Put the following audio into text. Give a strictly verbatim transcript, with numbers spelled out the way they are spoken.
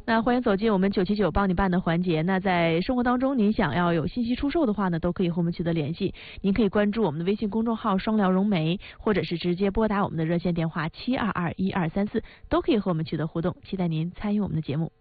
那欢迎走进我们九七九帮你办的环节。那在生活当中，您想要有信息出售的话呢，都可以和我们取得联系。您可以关注我们的微信公众号“双聊融媒”，或者是直接拨打我们的热线电话七二二一二三四，都可以和我们取得互动。期待您参与我们的节目。